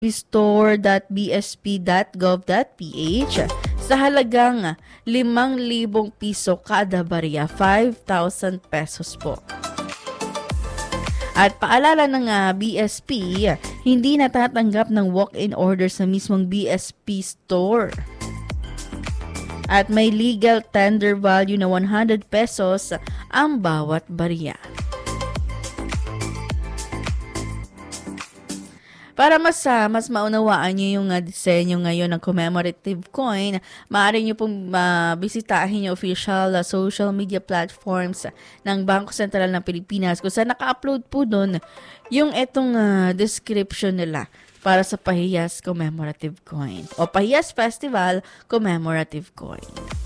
store.bsp.gov.ph sa halagang 5,000 piso kada barya, 5,000 pesos po. At paalala ng BSP, hindi natatanggap ng walk-in order sa mismong BSP store. At may legal tender value na 100 pesos ang bawat barya. Para mas maunawaan nyo yung disenyo ngayon ng commemorative coin, maaari nyo pong bisitahin yung official social media platforms ng Bangko Sentral ng Pilipinas kung saan naka-upload po doon yung etong description nila para sa Pahiyas Commemorative Coin o Pahiyas Festival Commemorative Coin.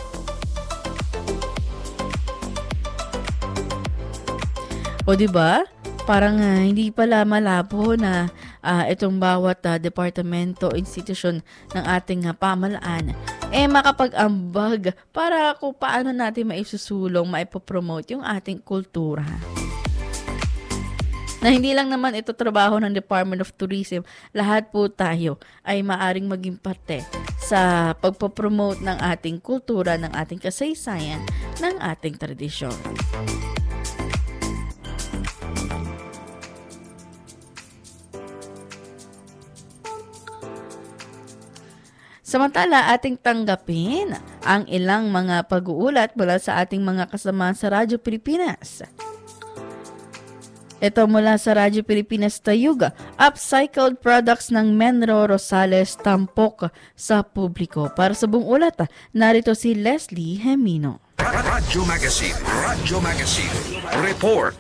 O diba? Parang hindi pala malabo na itong bawat departamento, institusyon ng ating pamahalaan makapag-ambag para kung paano natin maisusulong, maipopromote yung ating kultura. Na hindi lang naman ito trabaho ng Department of Tourism, lahat po tayo ay maaring maging parte sa pagpopromote ng ating kultura, ng ating kasaysayan, ng ating tradisyon. Samantala, ating tanggapin ang ilang mga pag-uulat mula sa ating mga kasama sa Radyo Pilipinas. Ito mula sa Radyo Pilipinas Tayuga, upcycled products ng Menro Rosales tampok sa publiko. Para sa buong ulat, narito si Leslie Hemino. Radyo Magazine. Report.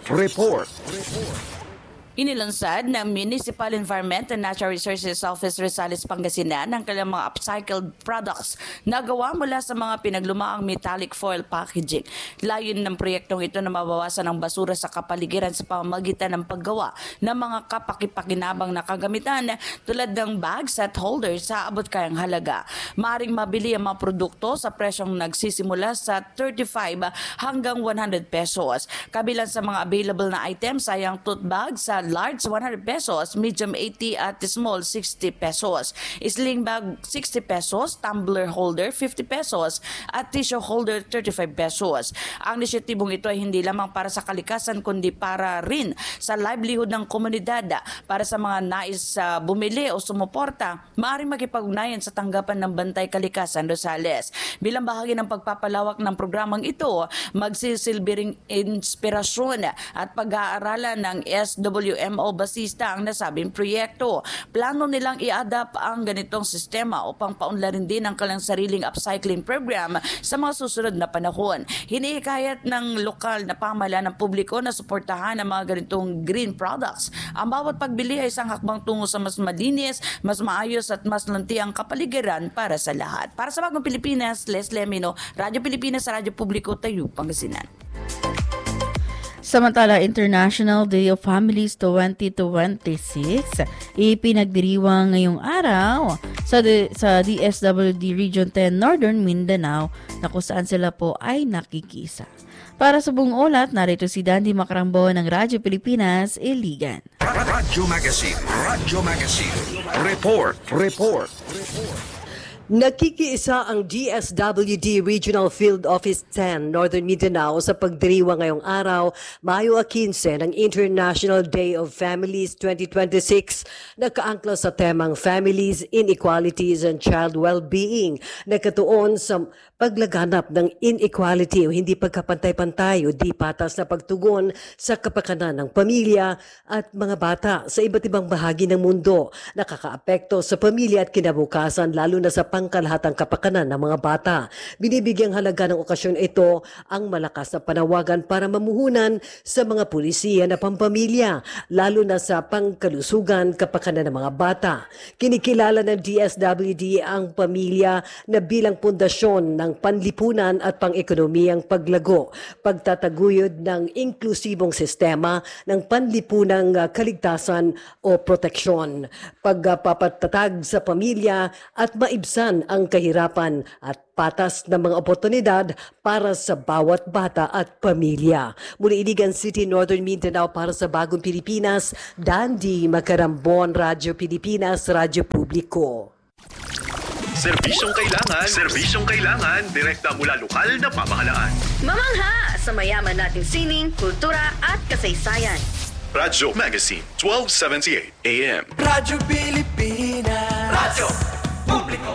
Inilunsad ng Municipal Environment and Natural Resources Office Rosales, Pangasinan ang kanilang mga upcycled products na gawa mula sa mga pinaglumaang metallic foil packaging. Layon ng proyektong ito na mabawasan ang basura sa kapaligiran sa pamamagitan ng paggawa ng mga kapakipakinabang na kagamitan tulad ng bags at holders sa abot kayang halaga. Maaring mabili ang mga produkto sa presyong nagsisimula sa 35 hanggang 100 pesos. Kabilang sa mga available na items ay ang tote bag sa large 100 pesos, medium 80 at small 60 pesos. Sling bag 60 pesos, tumbler holder 50 pesos at tissue holder 35 pesos. Ang inisyatibong ito ay hindi lamang para sa kalikasan kundi para rin sa livelihood ng komunidad. Para sa mga nais bumili o sumuporta, maaaring makipag-ugnayan sa tanggapan ng Bantay Kalikasan Rosales. Bilang bahagi ng pagpapalawak ng programang ito, magsisilbing inspirasyon at pag-aaralan ng SWMO Basista ang nasabing proyekto. Plano nilang i-adapt ang ganitong sistema upang paunlarin din ang kanilang sariling upcycling program sa mga susunod na panahon. Hinihikayat ng lokal na pamahalaan ng publiko na suportahan ang mga ganitong green products. Ang bawat pagbili ay isang hakbang tungo sa mas malinis, mas maayos at mas lantiang kapaligiran para sa lahat. Para sa Bagong Pilipinas, Leslie Amino, Radyo Pilipinas sa Radyo Publiko, Tayo, Pangasinan. Samantala, International Day of Families 2026 ipinagdiriwang ngayong araw sa DSWD Region 10 Northern Mindanao na kung saan sila po ay nakikisa. Para sa buong ulat, narito si Dandy Macrambo ng Radyo Pilipinas, Iligan. Radyo Magazine. Report. Nakikiisa ang DSWD Regional Field Office 10 Northern Mindanao sa pagdiriwang ngayong araw, Mayo 15 ng International Day of Families 2026 na kaangkla sa temang Families, Inequalities and Child Well-being na katuon sa paglaganap ng inequality o hindi pagkapantay-pantay o di patas na pagtugon sa kapakanan ng pamilya at mga bata sa iba't ibang bahagi ng mundo, nakakaapekto sa pamilya at kinabukasan lalo na sa pangkalahatang kapakanan ng mga bata. Binibigyang halaga ng okasyon ito ang malakas na panawagan para mamuhunan sa mga pulisiya na pampamilya, lalo na sa pangkalusugan kapakanan ng mga bata. Kinikilala ng DSWD ang pamilya na bilang pundasyon ng panlipunan at pang-ekonomiyang paglago, pagtataguyod ng inklusibong sistema ng panlipunang kaligtasan o proteksyon, pagpapatatag sa pamilya at maibsan masolusyonan ang kahirapan at patas na mga oportunidad para sa bawat bata at pamilya. Mula Iligan City, Northern Mindanao para sa Bagong Pilipinas, Dandy Macarambon, Radyo Pilipinas, Radyo Publiko. Serbisyong kailangan, direkta mula lokal na pamahalaan. Mamangha sa mayaman nating sining, kultura at kasaysayan. Radyo Magazine, 1278 AM. Radyo Pilipinas. Radyo Publiko.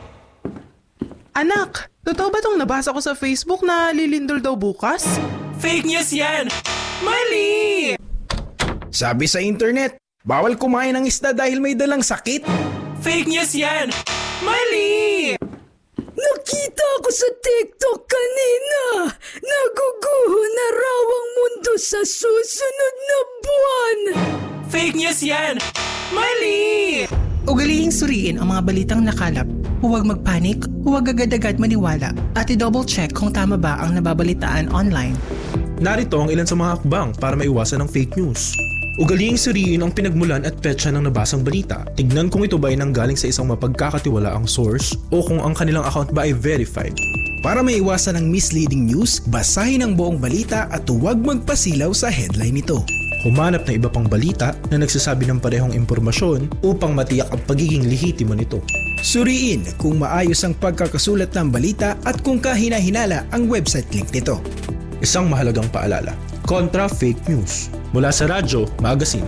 Anak, totoo ba tong nabasa ko sa Facebook na lilindol daw bukas? Fake news yan! Mali! Sabi sa internet, bawal kumain ng isda dahil may dalang sakit. Fake news yan! Mali! Nakita ko sa TikTok kanina. Naguguho na raw ang mundo sa susunod na buwan. Fake news yan! Mali! Ugaliing suriin ang mga balitang nakalap. Huwag magpanik, huwag agad-agad maniwala, at i-double check kung tama ba ang nababalitaan online. Narito ang ilan sa mga hakbang para maiwasan ang fake news. Ugaliing suriin ang pinagmulan at petsa ng nabasang balita. Tignan kung ito ba ay nanggaling sa isang mapagkakatiwalaang source o kung ang kanilang account ba ay verified. Para maiwasan ang misleading news, basahin ang buong balita at huwag magpasilaw sa headline nito. Humanap ng iba pang balita na nagsasabi ng parehong impormasyon upang matiyak ang pagiging lehitimo nito. Suriin kung maayos ang pagkakasulat ng balita at kung kahina-hinala ang website link nito. Isang mahalagang paalala, kontra fake news. Mula sa Radyo Magazine.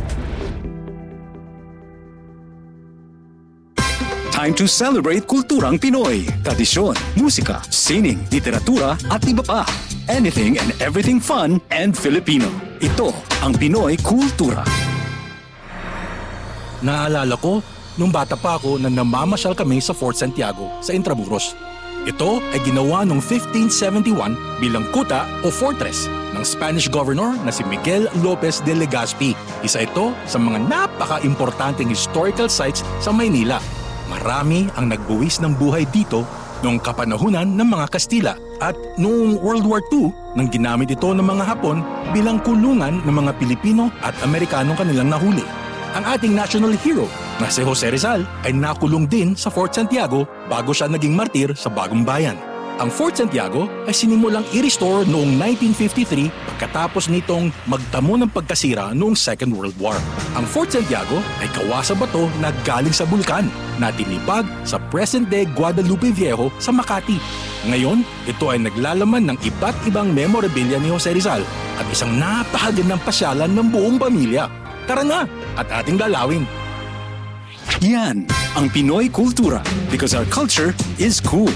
Time to celebrate kulturang Pinoy. Tradisyon, musika, sining, literatura at iba pa. Anything and everything fun and Filipino. Ito ang Pinoy Kultura. Naalala ko, nung bata pa ako na namamasyal kami sa Fort Santiago sa Intramuros. Ito ay ginawa noong 1571 bilang kuta o fortress ng Spanish governor na si Miguel Lopez de Legazpi. Isa ito sa mga napaka-importanteng historical sites sa Maynila. Marami ang nagbuwis ng buhay dito noong kapanahunan ng mga Kastila at noong World War II nang ginamit ito ng mga Hapon bilang kulungan ng mga Pilipino at Amerikanong kanilang nahuli. Ang ating national hero na si Jose Rizal ay nakulong din sa Fort Santiago bago siya naging martir sa Bagong Bayan. Ang Fort Santiago ay sinimulang i-restore noong 1953 pagkatapos nitong magtamo ng pagkasira noong Second World War. Ang Fort Santiago ay gawa sa bato na galing sa bulkan na tinipag sa present-day Guadalupe Viejo sa Makati. Ngayon, ito ay naglalaman ng iba't ibang memorabilia ni Jose Rizal at isang napakagandang pasyalan ng buong pamilya. Tara na at ating lalawin. Yan ang Pinoy Kultura because our culture is cool.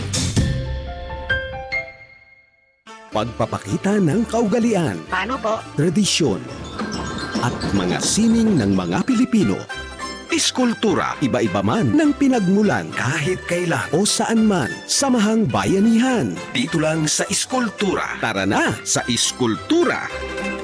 Pagpapakita ng kaugalian, Paano po? tradisyon, at mga sining ng mga Pilipino. Iskultura, iba-iba man ng pinagmulan kahit kailan o saan man, samahang bayanihan. Dito lang sa Iskultura. Tara na sa Iskultura!